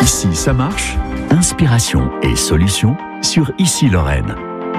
Ici, ça marche. Inspiration et solutions sur Ici Lorraine.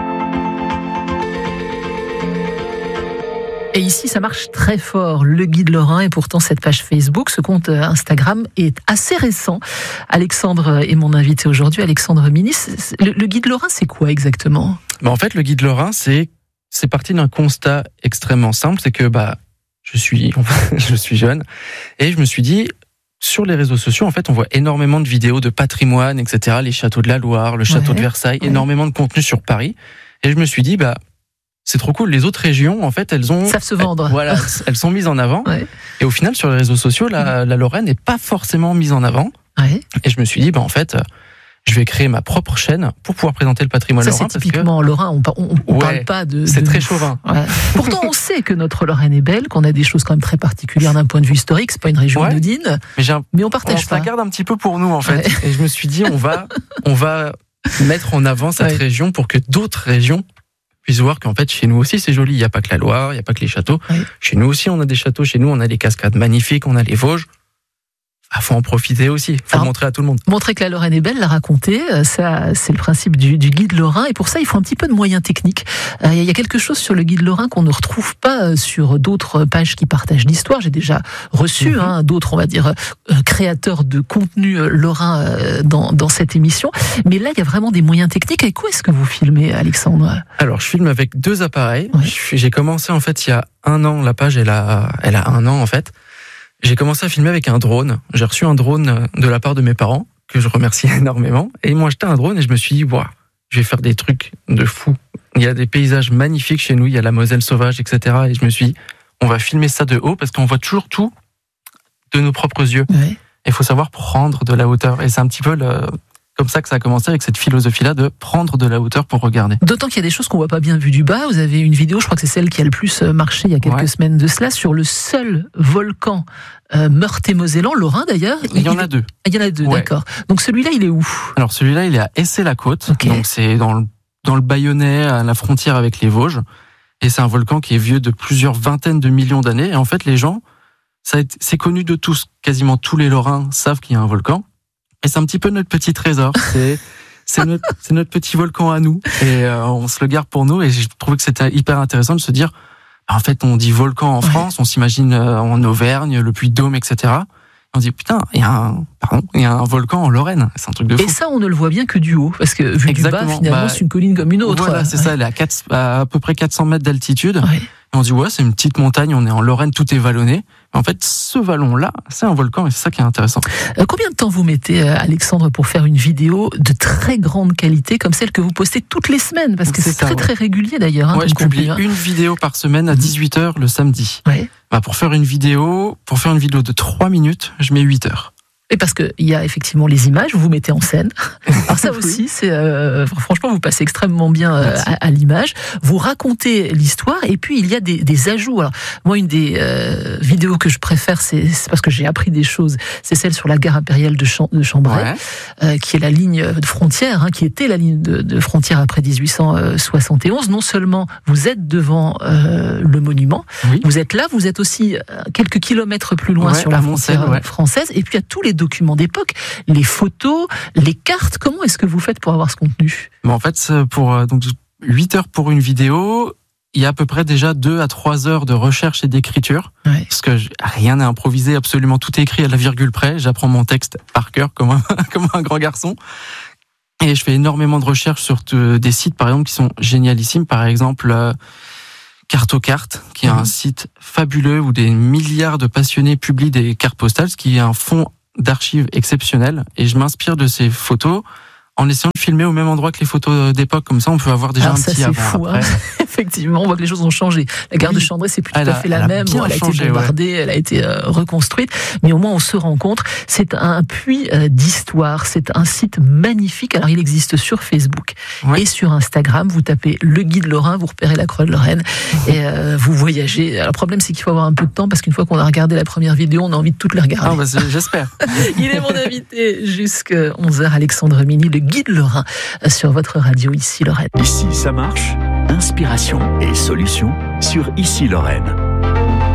Et ici, ça marche très fort, le Guide Lorrain, et pourtant cette page Facebook, ce compte Instagram est assez récent. Alexandre est mon invité aujourd'hui, Alexandre Minis. Le Guide Lorrain, c'est quoi exactement ? En fait, le Guide Lorrain, c'est parti d'un constat extrêmement simple, c'est que je suis jeune, et je me suis dit, sur les réseaux sociaux, en fait, on voit énormément de vidéos de patrimoine, etc., les châteaux de la Loire, le château de Versailles, énormément de contenu sur Paris, et je me suis dit, c'est trop cool. Les autres régions, en fait, savent se vendre. Voilà, elles sont mises en avant. Ouais. Et au final, sur les réseaux sociaux, la Lorraine n'est pas forcément mise en avant. Ouais. Et je me suis dit, en fait, je vais créer ma propre chaîne pour pouvoir présenter le patrimoine lorrain. Ça, c'est typiquement lorrain. On parle pas de... C'est très chauvin. Ouais. Pourtant, on sait que notre Lorraine est belle, qu'on a des choses quand même très particulières d'un point de vue historique. C'est pas une région anodine. Mais on partage pas. On la garde un petit peu pour nous, en fait. Ouais. Et je me suis dit, on va mettre en avant cette région pour que d'autres régions puissent voir qu'en fait, chez nous aussi, c'est joli. Il n'y a pas que la Loire, il n'y a pas que les châteaux. Oui. Chez nous aussi, on a des châteaux. Chez nous, on a des cascades magnifiques, on a les Vosges. Faut en profiter aussi. Faut le montrer à tout le monde. Montrer que la Lorraine est belle, la raconter, ça, c'est le principe du Guide Lorrain. Et pour ça, il faut un petit peu de moyens techniques. Il y a quelque chose sur le Guide Lorrain qu'on ne retrouve pas sur d'autres pages qui partagent l'histoire. J'ai déjà reçu d'autres, on va dire, créateurs de contenu lorrain dans cette émission. Mais là, il y a vraiment des moyens techniques. Et quoi est-ce que vous filmez, Alexandre ? Alors, je filme avec 2 appareils. Ouais. J'ai commencé, en fait, il y a 1 an. La page, elle a 1 an, en fait. J'ai commencé à filmer avec un drone. J'ai reçu un drone de la part de mes parents, que je remercie énormément. Et ils m'ont acheté un drone et je me suis dit, je vais faire des trucs de fou. Il y a des paysages magnifiques chez nous, il y a la Moselle sauvage, etc. Et je me suis dit, on va filmer ça de haut parce qu'on voit toujours tout de nos propres yeux. Ouais. Il faut savoir prendre de la hauteur. Et c'est un petit peu comme ça que ça a commencé, avec cette philosophie-là de prendre de la hauteur pour regarder. D'autant qu'il y a des choses qu'on voit pas bien vues du bas. Vous avez une vidéo, je crois que c'est celle qui a le plus marché il y a quelques semaines de cela, sur le seul volcan meurthe-et-mosellan, lorrain d'ailleurs. Il y en a 2. Il y en a 2, d'accord. Donc celui-là, il est où ? Alors celui-là, il est à Essey-la-Côte. Okay. Donc c'est dans le Bayonnais, à la frontière avec les Vosges. Et c'est un volcan qui est vieux de plusieurs vingtaines de millions d'années. Et en fait, les gens, c'est connu de tous. Quasiment tous les Lorrains savent qu'il y a un volcan. Et c'est un petit peu notre petit trésor. C'est notre petit volcan à nous. Et on se le garde pour nous. Et je trouve que c'était hyper intéressant de se dire, en fait, on dit volcan en France, on s'imagine en Auvergne, le Puy-de-Dôme, etc. On dit, putain, il y a un volcan en Lorraine. C'est un truc de fou. Et ça, on ne le voit bien que du haut. Parce que vu du bas, finalement, c'est une colline comme une autre. Voilà, c'est ça. Elle est à peu près 400 mètres d'altitude. Ouais. Et on dit, c'est une petite montagne, on est en Lorraine, tout est vallonné. En fait, ce vallon-là, c'est un volcan et c'est ça qui est intéressant. Combien de temps vous mettez, Alexandre, pour faire une vidéo de très grande qualité, comme celle que vous postez toutes les semaines ? Parce que c'est très, très régulier d'ailleurs. Je publie une vidéo par semaine à 18h le samedi. Ouais. Pour faire une vidéo de 3 minutes, je mets 8 heures. Et parce qu'il y a effectivement les images, vous mettez en scène. Alors ça aussi, c'est franchement, vous passez extrêmement bien à l'image. Vous racontez l'histoire et puis il y a des ajouts. Alors moi, une des vidéos que je préfère, c'est parce que j'ai appris des choses. C'est celle sur la gare impériale de Chambray, qui est la ligne de frontière, qui était la ligne de frontière après 1871. Non seulement vous êtes devant le monument, vous êtes là, vous êtes aussi quelques kilomètres plus loin sur la frontière française. Et puis il y a tous les documents d'époque, les photos, les cartes. Comment est-ce que vous faites pour avoir ce contenu ? En fait, pour donc 8 heures pour une vidéo, il y a à peu près déjà 2 à 3 heures de recherche et d'écriture. Ouais. Parce que rien n'est improvisé, absolument tout est écrit à la virgule près. J'apprends mon texte par cœur comme un grand garçon. Et je fais énormément de recherches sur des sites, par exemple, qui sont génialissimes. Par exemple, Cartocarte, qui est un site fabuleux où des milliards de passionnés publient des cartes postales, ce qui est un fonds d'archives exceptionnel. Et je m'inspire de ces photos en essayant de filmer au même endroit que les photos d'époque, comme ça on peut avoir déjà un petit avant. Fou, après. Effectivement, on voit que les choses ont changé. La gare de Chambray, c'est plus tout à fait la même. Elle a été bombardée, elle a été reconstruite, mais au moins on se rencontre. C'est un puits d'histoire, c'est un site magnifique. Alors il existe sur Facebook et sur Instagram. Vous tapez le Guide Lorrain, vous repérez la Croix de Lorraine et vous voyagez. Alors le problème, c'est qu'il faut avoir un peu de temps parce qu'une fois qu'on a regardé la première vidéo, on a envie de toutes les regarder. J'espère. Il est mon invité jusqu'à 11h, Alexandre Minis, le Guide Lorrain sur votre radio Ici Lorraine. Ici, ça marche. Inspiration et solutions sur Ici Lorraine.